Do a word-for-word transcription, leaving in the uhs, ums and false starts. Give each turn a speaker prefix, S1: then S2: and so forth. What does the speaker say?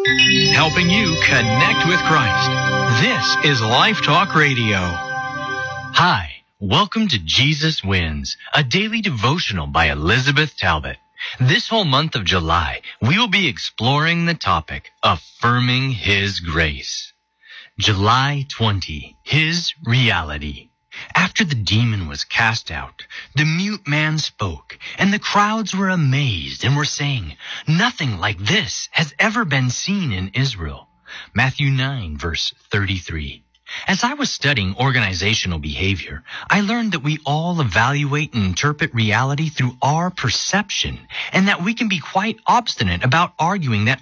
S1: helping you connect with Christ. This is Life Talk Radio.
S2: Hi, welcome to Jesus Wins, a daily devotional by Elizabeth Talbot. This whole month of July, we will be exploring the topic, affirming His grace. July twentieth, His reality. After the demon was cast out, the mute man spoke, and the crowds were amazed and were saying, "Nothing like this has ever been seen in Israel." Matthew nine, verse thirty-three. As I was studying organizational behavior, I learned that we all evaluate and interpret reality through our perception, and that we can be quite obstinate about arguing that